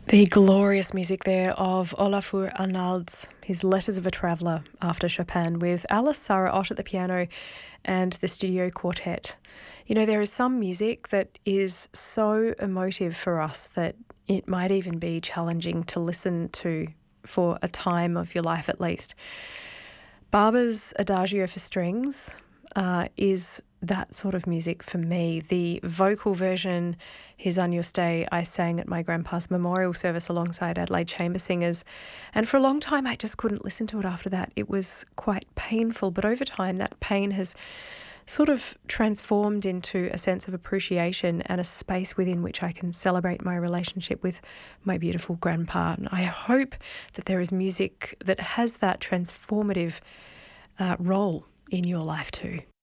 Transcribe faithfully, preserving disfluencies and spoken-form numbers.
The glorious music there of Olafur Arnalds, his Letters of a Traveller after Chopin, with Alice Sarah Ott at the piano and the studio quartet. You know, there is some music that is so emotive for us that it might even be challenging to listen to for a time of your life at least. Barber's Adagio for Strings uh, is that sort of music for me. The vocal version, his Agnus Dei, I sang at my grandpa's memorial service alongside Adelaide Chamber Singers, and for a long time I just couldn't listen to it after that. It was quite painful, but over time that pain has sort of transformed into a sense of appreciation and a space within which I can celebrate my relationship with my beautiful grandpa. And I hope that there is music that has that transformative uh, role in your life too.